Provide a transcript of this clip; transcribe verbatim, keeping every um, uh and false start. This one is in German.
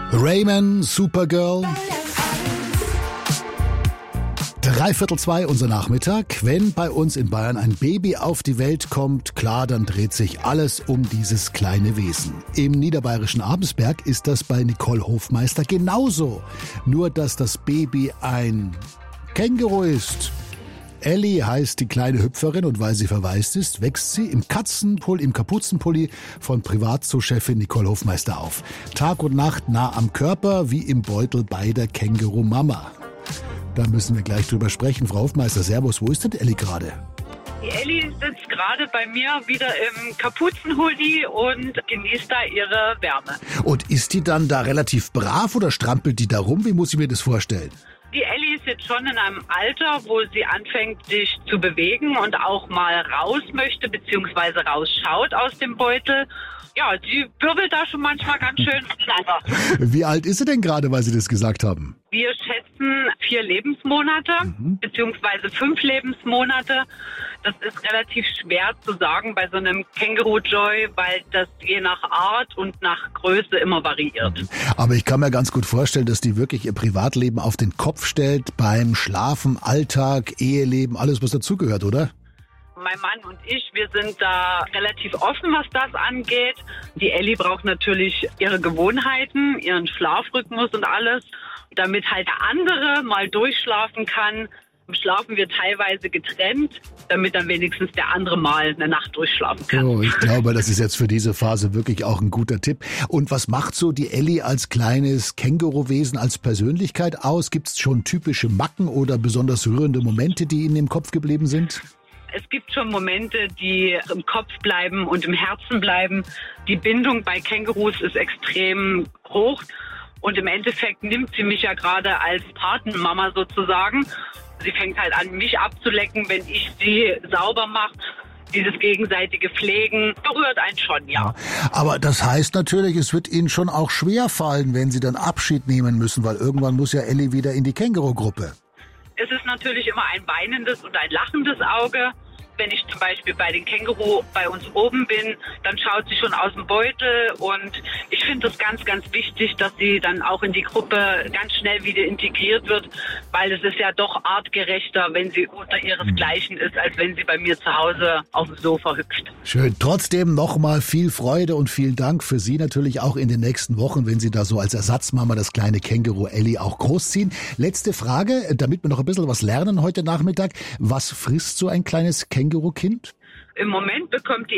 Raymond, Supergirl. Dreiviertel zwei unser Nachmittag. Wenn bei uns in Bayern ein Baby auf die Welt kommt, klar, dann dreht sich alles um dieses kleine Wesen. Im niederbayerischen Abensberg ist das bei Nicole Hofmeister genauso. Nur, dass das Baby ein Känguru ist. Ellie heißt die kleine Hüpferin und weil sie verwaist ist, wächst sie im Katzenpulli, im Kapuzenpulli von Privatzoochefin Nicole Hofmeister auf. Tag und Nacht nah am Körper, wie im Beutel bei der Känguru-Mama. Da müssen wir gleich drüber sprechen. Frau Hofmeister, servus, wo ist denn Ellie gerade? Die Ellie sitzt gerade bei mir wieder im Kapuzenhoodie und genießt da ihre Wärme. Und ist die dann da relativ brav oder strampelt die da rum? Wie muss ich mir das vorstellen? Die Ellie ist jetzt schon in einem Alter, wo sie anfängt, sich zu bewegen und auch mal raus möchte, beziehungsweise rausschaut aus dem Beutel. Ja, sie wirbelt da schon manchmal ganz schön. Wie alt ist sie denn gerade, weil Sie das gesagt haben? Wir schätzen vier Lebensmonate, mhm. beziehungsweise fünf Lebensmonate. Das ist relativ schwer zu sagen bei so einem Känguru-Joy, weil das je nach Art und nach Größe immer variiert. Mhm. Aber ich kann mir ganz gut vorstellen, dass die wirklich ihr Privatleben auf den Kopf stellt, beim Schlafen, Alltag, Eheleben, alles was dazugehört, oder? Mein Mann und ich, wir sind da relativ offen, was das angeht. Die Ellie braucht natürlich ihre Gewohnheiten, ihren Schlafrhythmus und alles, damit halt der andere mal durchschlafen kann. Schlafen wir teilweise getrennt, damit dann wenigstens der andere mal eine Nacht durchschlafen kann. Oh, ich glaube, das ist jetzt für diese Phase wirklich auch ein guter Tipp. Und was macht so die Ellie als kleines Känguruwesen, als Persönlichkeit aus? Gibt es schon typische Macken oder besonders rührende Momente, die Ihnen im Kopf geblieben sind? Es gibt schon Momente, die im Kopf bleiben und im Herzen bleiben. Die Bindung bei Kängurus ist extrem hoch und im Endeffekt nimmt sie mich ja gerade als Patenmama sozusagen. Sie fängt halt an, mich abzulecken, wenn ich sie sauber mache. Dieses gegenseitige Pflegen berührt einen schon, ja. Aber das heißt natürlich, es wird Ihnen schon auch schwer fallen, wenn Sie dann Abschied nehmen müssen, weil irgendwann muss ja Ellie wieder in die Kängurugruppe. Es ist natürlich immer ein weinendes und ein lachendes Auge. Wenn ich zum Beispiel bei den Känguru bei uns oben bin, dann schaut sie schon aus dem Beutel und ich finde es ganz, ganz wichtig, dass sie dann auch in die Gruppe ganz schnell wieder integriert wird, weil es ist ja doch artgerechter, wenn sie unter ihresgleichen ist, als wenn sie bei mir zu Hause auf dem Sofa hüpft. Schön. Trotzdem nochmal viel Freude und vielen Dank für Sie natürlich auch in den nächsten Wochen, wenn Sie da so als Ersatzmama das kleine Känguru Ellie auch großziehen. Letzte Frage, damit wir noch ein bisschen was lernen heute Nachmittag. Was frisst so ein kleines Känguru? Känguru-Kind? Im Moment bekommt die